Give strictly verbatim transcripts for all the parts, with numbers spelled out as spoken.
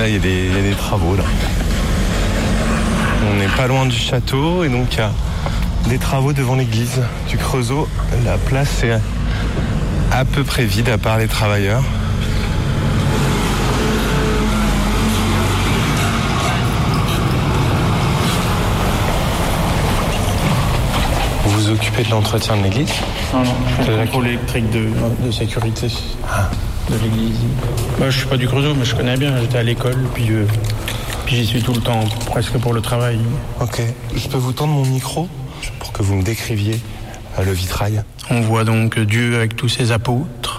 là, il y a des, il y a des travaux, là. On n'est pas loin du château, et donc il y a des travaux devant l'église du Creusot. La place est à peu près vide, à part les travailleurs. Vous vous occupez de l'entretien de l'église ? Non, non, je fais le contrôle électrique de, de sécurité ah. de l'église. Moi, je suis pas du Creusot, mais je connais bien. J'étais à l'école, puis, euh, puis j'y suis tout le temps, presque pour le travail. Ok. Je peux vous tendre mon micro pour que vous me décriviez euh, le vitrail ? On voit donc Dieu avec tous ses apôtres.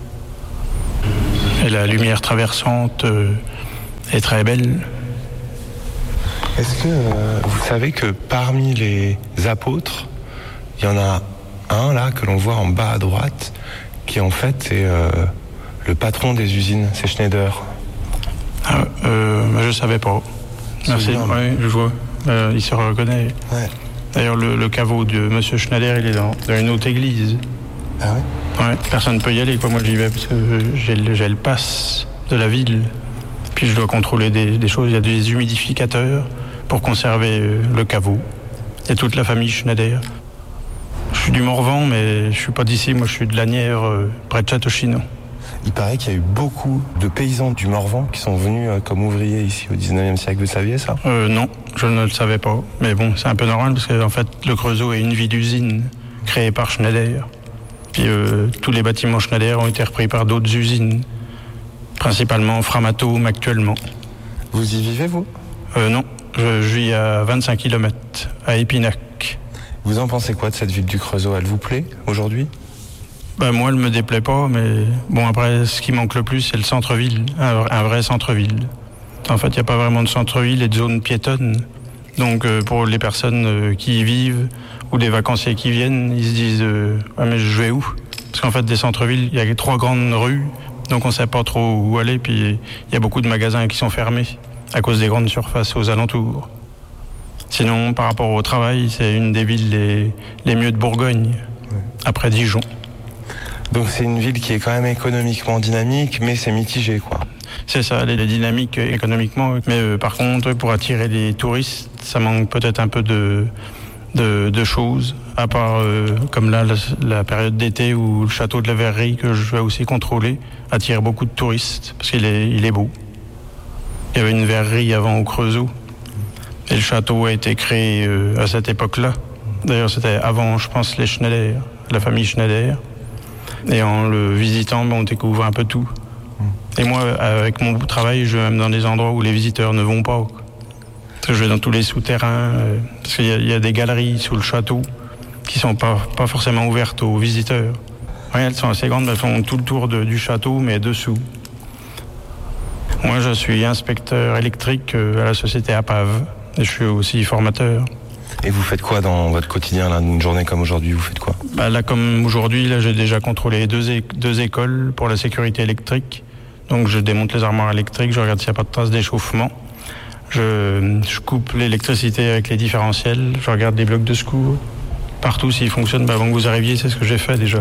Et la lumière traversante euh, est très belle. Est-ce que euh, vous savez que parmi les apôtres, il y en a un là que l'on voit en bas à droite, qui en fait est euh, le patron des usines, c'est Schneider. Ah, euh, je savais pas. Merci. Oui, je vois. Euh, il se reconnaît. Ouais. D'ailleurs, le, le caveau de Monsieur Schneider, il est dans, dans une autre église. Ah ouais. Ouais. Personne ne peut y aller, quoi. Moi, j'y vais parce que j'ai le, j'ai le pass de la ville. Puis je dois contrôler des, des choses. Il y a des humidificateurs pour conserver euh, le caveau. Il y a toute la famille Schneider. Je suis du Morvan, mais je suis pas d'ici. Moi, je suis de Lanière, euh, près de Château-Chinon. Il paraît qu'il y a eu beaucoup de paysans du Morvan qui sont venus euh, comme ouvriers ici au dix-neuvième siècle. Vous saviez ça ? euh, Non, je ne le savais pas. Mais bon, c'est un peu normal parce qu'en fait, le Creusot est une ville d'usine créée par Schneider. Puis euh, tous les bâtiments Schneider ont été repris par d'autres usines, principalement Framatome actuellement. Vous y vivez, vous ? euh, Non, je, je vis à vingt-cinq kilomètres, à Épinac. Vous en pensez quoi de cette ville du Creusot ? Elle vous plaît aujourd'hui ? Ben moi, elle me déplaît pas, mais bon, après, ce qui manque le plus, c'est le centre-ville, un, un vrai centre-ville. En fait, il n'y a pas vraiment de centre-ville et de zone piétonne. Donc, euh, pour les personnes euh, qui y vivent ou des vacanciers qui viennent, ils se disent euh, « Ah, mais je vais où ?» Parce qu'en fait, des centres-villes, il y a trois grandes rues, donc on ne sait pas trop où aller, puis il y a beaucoup de magasins qui sont fermés à cause des grandes surfaces aux alentours. Sinon, par rapport au travail, c'est une des villes les, les mieux de Bourgogne, ouais. Après Dijon. Donc c'est une ville qui est quand même économiquement dynamique, mais c'est mitigé, quoi. C'est ça, elle est dynamique économiquement, mais euh, par contre, pour attirer les touristes, ça manque peut-être un peu de, de, de choses, à part euh, comme là, la, la période d'été où le château de la Verrerie, que je vais aussi contrôler, attire beaucoup de touristes, parce qu'il est, il est beau. Il y avait une verrerie avant au Creusot, et le château a été créé euh, à cette époque-là. D'ailleurs, c'était avant, je pense, les Schneider, la famille Schneider. Et en le visitant, on découvre un peu tout. Et moi, avec mon travail, je vais même dans des endroits où les visiteurs ne vont pas. Parce que je vais dans tous les souterrains, euh, parce qu'il y a, il y a des galeries sous le château qui sont pas, pas forcément ouvertes aux visiteurs. Ouais, elles sont assez grandes, elles font tout le tour de, du château, mais dessous. Moi, je suis inspecteur électrique à la société Apave, et je suis aussi formateur. Et vous faites quoi dans votre quotidien, là, une journée comme aujourd'hui, vous faites quoi ? Bah là, comme aujourd'hui, là, j'ai déjà contrôlé deux, é- deux écoles pour la sécurité électrique. Donc, je démonte les armoires électriques, je regarde s'il n'y a pas de traces d'échauffement. Je, je coupe l'électricité avec les différentiels, je regarde les blocs de secours. Partout, s'ils fonctionnent, bah, avant que vous arriviez, c'est ce que j'ai fait déjà.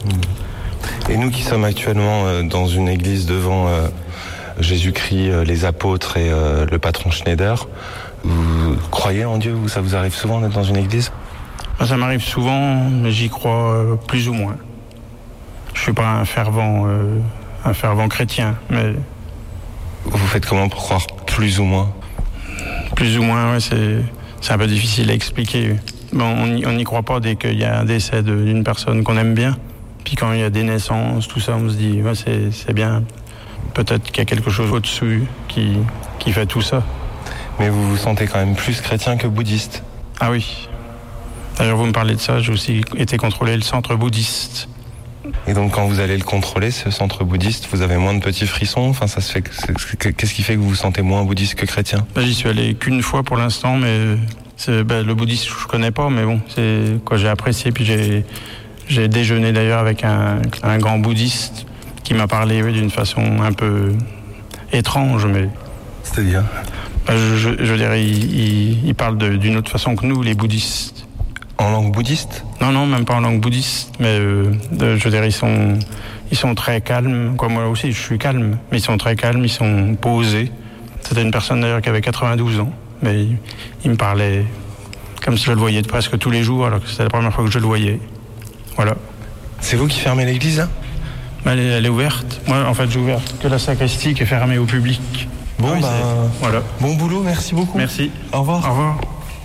Et nous qui sommes actuellement euh, dans une église devant euh, Jésus-Christ, euh, les apôtres et euh, le patron Schneider, vous croyez en Dieu ? Ça vous arrive souvent d'être dans une église ? Ça m'arrive souvent, mais j'y crois euh, plus ou moins. Je suis pas un fervent, euh, un fervent chrétien, mais... Vous faites comment pour croire plus ou moins ? Plus ou moins, ouais, c'est, c'est un peu difficile à expliquer. Bon, on n'y croit pas dès qu'il y a un décès de, d'une personne qu'on aime bien. Puis quand il y a des naissances, tout ça, on se dit, ouais, c'est, c'est bien. Peut-être qu'il y a quelque chose au-dessus qui, qui fait tout ça. Mais vous vous sentez quand même plus chrétien que bouddhiste ? Ah oui. D'ailleurs, vous me parlez de ça, j'ai aussi été contrôler le centre bouddhiste. Et donc, quand vous allez le contrôler, ce centre bouddhiste, vous avez moins de petits frissons ? Enfin, ça se fait. Qu'est-ce qui fait que vous vous sentez moins bouddhiste que chrétien ? Ben, j'y suis allé qu'une fois pour l'instant, mais c'est, ben, le bouddhisme, je connais pas, mais bon, c'est quoi j'ai apprécié. Puis j'ai, j'ai déjeuné d'ailleurs avec un, un grand bouddhiste qui m'a parlé oui, d'une façon un peu étrange, mais. C'est-à-dire ? Ben, je, je, je dirais, il, il, il parle de, d'une autre façon que nous, les bouddhistes. En langue bouddhiste ? Non, non, même pas en langue bouddhiste, mais euh, de, je dirais, ils sont, ils sont très calmes. Quoi, moi aussi, je suis calme, mais ils sont très calmes, ils sont posés. C'était une personne d'ailleurs qui avait quatre-vingt-douze ans, mais il, il me parlait comme si je le voyais presque tous les jours, alors que c'était la première fois que je le voyais. Voilà. C'est vous qui fermez l'église, hein? Elle est, elle est ouverte. Moi, en fait, j'ai ouvert que la sacristie qui est fermée au public. Bon, ah oui, bah, voilà. Bon boulot, merci beaucoup. Merci. Au revoir. Au revoir.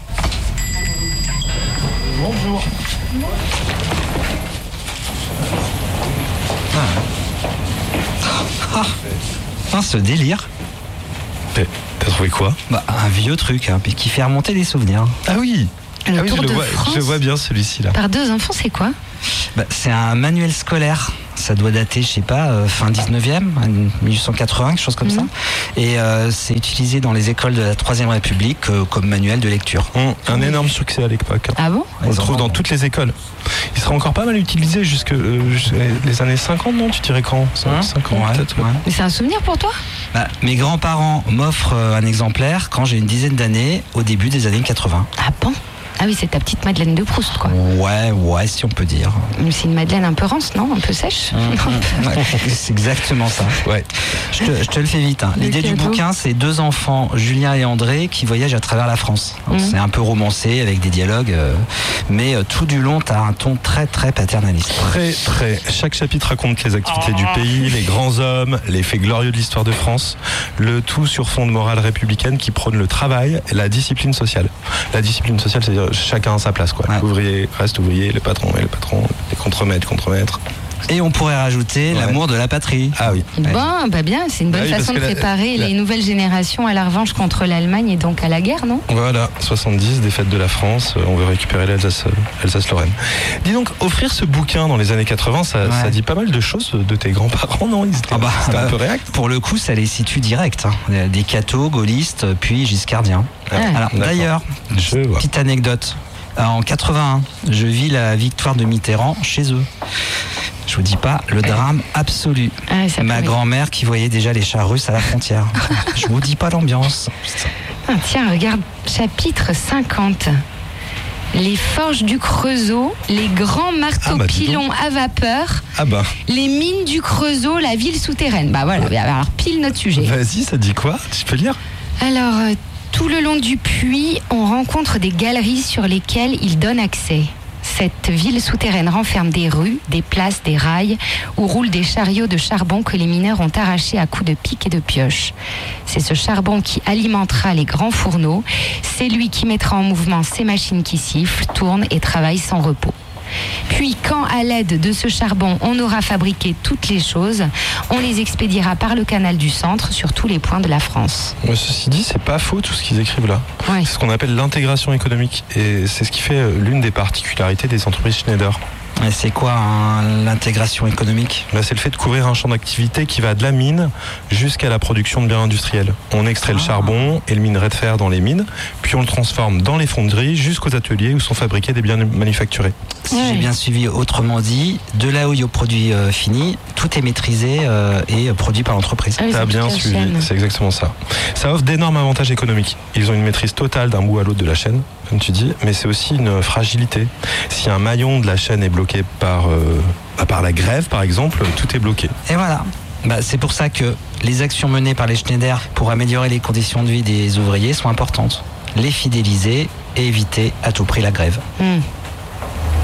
Bonjour. Ah, ah ce délire. T'as trouvé quoi? Bah, un vieux truc, hein, qui fait remonter des souvenirs. Ah oui. Le ah oui, Tour je, de le vois, France je vois bien celui-ci là. Par deux enfants, c'est quoi? Bah, c'est un manuel scolaire. Ça doit dater, je sais pas, euh, fin dix-neuvième, dix-huit cent quatre-vingts, quelque chose comme mmh. ça. Et euh, c'est utilisé dans les écoles de la troisième République euh, comme manuel de lecture. Mmh, un mmh. énorme succès à l'époque. Ah bon? On le trouve dans toutes les écoles. Il sera encore pas mal utilisé jusque euh, les années cinquante, non? Tu dirais quand? cinquante, ouais, peut-être. Ouais. Mais c'est un souvenir pour toi? Bah, mes grands-parents m'offrent un exemplaire quand j'ai une dizaine d'années, au début des années quatre-vingts. Ah bon? Ah oui, c'est ta petite Madeleine de Proust, quoi. Ouais, ouais, si on peut dire. C'est une Madeleine un peu rance, non? Un peu sèche? Mmh, ouais, c'est exactement ça. Ouais. Je te, je te le fais vite. Hein. L'idée du bouquin, c'est deux enfants, Julien et André, qui voyagent à travers la France. Mmh. C'est un peu romancé, avec des dialogues, euh, mais euh, tout du long, t'as un ton très, très paternaliste. Très, très. Chaque chapitre raconte les activités oh. du pays, les grands hommes, les faits glorieux de l'histoire de France, le tout sur fond de morale républicaine qui prône le travail et la discipline sociale. La discipline sociale, c'est-à-dire chacun à sa place, quoi. Ouais. L'ouvrier reste ouvrier, le patron est le patron, les contremaîtres, contremaîtres. Et on pourrait rajouter ouais. l'amour de la patrie. Ah oui. Bon, ouais. bah bien, c'est une bonne ah oui, façon de préparer la, la... les nouvelles générations à la revanche contre l'Allemagne et donc à la guerre, non? Voilà, soixante-dix, défaite de la France, on veut récupérer l'Alsace, Alsace-Lorraine. Dis donc, offrir ce bouquin dans les années quatre-vingts, ça, ouais. ça dit pas mal de choses de tes grands-parents, non? Ils étaient, ah bah, bah, un peu réac. Pour le coup, ça les situe direct. Hein. Des cathos, gaullistes, puis giscardiens. Ah, Alors, d'ailleurs, petite anecdote. En quatre-vingt-un, je vis la victoire de Mitterrand chez eux. Je vous dis pas, le drame absolu. Ah, Ma grand-mère qui voyait déjà les chars russes à la frontière. Je vous dis pas l'ambiance. Ah, tiens, regarde, chapitre cinquante. Les forges du Creusot, les grands marteaux ah bah, pilons à vapeur, ah bah. les mines du Creusot, la ville souterraine. Bah voilà, alors pile notre sujet. Vas-y, ça dit quoi? Tu peux lire? Alors, euh, tout le long du puits, on rencontre des galeries sur lesquelles il donne accès. Cette ville souterraine renferme des rues, des places, des rails, où roulent des chariots de charbon que les mineurs ont arrachés à coups de pic et de pioche. C'est ce charbon qui alimentera les grands fourneaux. C'est lui qui mettra en mouvement ces machines qui sifflent, tournent et travaillent sans repos. Puis, quand à l'aide de ce charbon, on aura fabriqué toutes les choses, on les expédiera par le canal du centre sur tous les points de la France. Mais ceci dit, c'est pas faux tout ce qu'ils écrivent là. Ouais. C'est ce qu'on appelle l'intégration économique. Et c'est ce qui fait l'une des particularités des entreprises Schneider. Et c'est quoi hein, l'intégration économique? Bah, c'est le fait de couvrir un champ d'activité qui va de la mine jusqu'à la production de biens industriels. On extrait ah. le charbon et le minerai de fer dans les mines, puis on le transforme dans les fonderies jusqu'aux ateliers où sont fabriqués des biens manufacturés. Si ouais. j'ai bien suivi, autrement dit, de là où il y a au produit euh, fini, tout est maîtrisé euh, et produit par l'entreprise. Ah oui, T'as bien suivi, chaîne. C'est exactement ça. Ça offre d'énormes avantages économiques. Ils ont une maîtrise totale d'un bout à l'autre de la chaîne, comme tu dis, mais c'est aussi une fragilité. Si un maillon de la chaîne est bloqué par, euh, par la grève, par exemple, tout est bloqué. Et voilà. Bah, c'est pour ça que les actions menées par les Schneider pour améliorer les conditions de vie des ouvriers sont importantes. Les fidéliser et éviter à tout prix la grève. Mmh.